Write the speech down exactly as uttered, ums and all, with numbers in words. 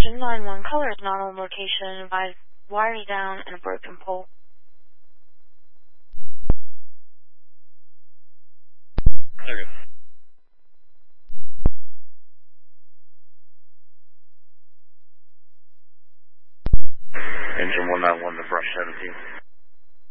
Engine line one, color is not on location, advise wires down and a broken pole. Okay. Engine one nine one to brush seventeen.